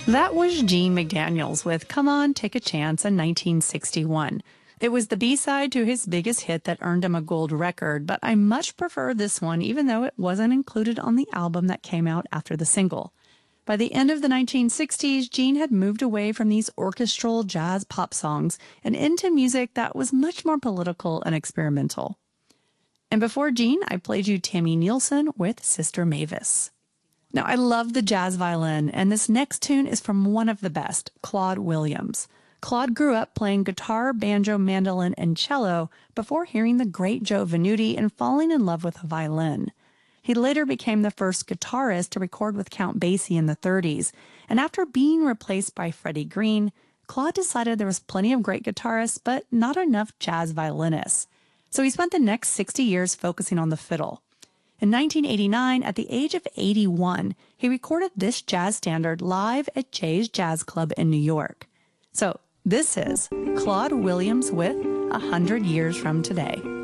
That was Gene McDaniels with Come On, Take a Chance in 1961. It was the B-side to his biggest hit that earned him a gold record, but I much prefer this one even though it wasn't included on the album that came out after the single. By the end of the 1960s, Gene had moved away from these orchestral jazz pop songs and into music that was much more political and experimental. And before Gene, I played you Tammy Nielsen with Sister Mavis. Now, I love the jazz violin, and this next tune is from one of the best, Claude Williams. Claude grew up playing guitar, banjo, mandolin, and cello before hearing the great Joe Venuti and falling in love with a violin. He later became the first guitarist to record with Count Basie in the 30s, and after being replaced by Freddie Green, Claude decided there was plenty of great guitarists, but not enough jazz violinists. So he spent the next 60 years focusing on the fiddle. In 1989, at the age of 81, he recorded this jazz standard live at Jay's Jazz Club in New York. So this is Claude Williams with 100 Years from Today.